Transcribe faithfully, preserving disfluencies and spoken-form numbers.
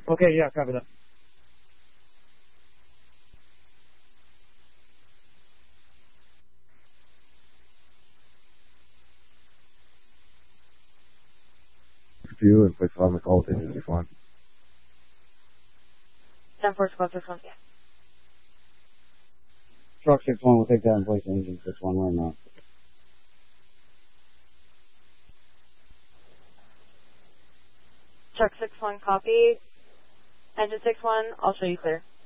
Okay, yeah, copy that. View and place on the call to agency fine. ten four squad six one, yeah. Truck six one will take that in place engine six one right now. Truck six one, copy. Engine six one, I'll show you clear.